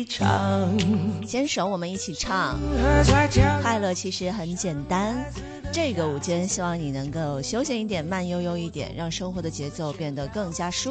牵手我们一起唱。快乐其实很简单，这个午间希望你能够休闲一点，慢悠悠一点，让生活的节奏变得更加舒服。